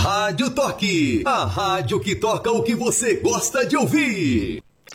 Rádio Toque, a rádio que toca o que você gosta de ouvir.